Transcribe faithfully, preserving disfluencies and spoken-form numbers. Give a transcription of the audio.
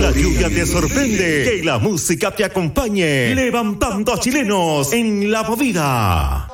la lluvia te sorprende, que la música te acompañe, levantando a chilenos en la movida.